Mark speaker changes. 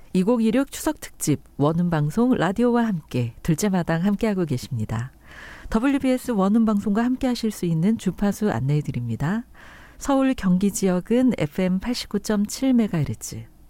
Speaker 1: 2016 추석 특집 원음방송 라디오와 함께 둘째 마당 함께하고 계십니다. WBS 원음방송과 함께하실 수 있는 주파수 안내해드립니다. 서울 경기 지역은 FM 89.7MHz,